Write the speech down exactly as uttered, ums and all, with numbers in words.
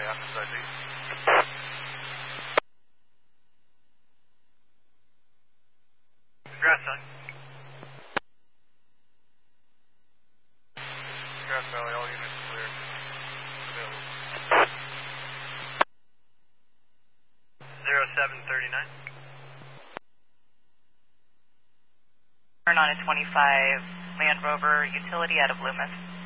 Athens I D. Grass Valley. Grass Valley, all units clear. Available. zero seven thirty-nine. Turn on a twenty-five Land Rover utility out of Loomis.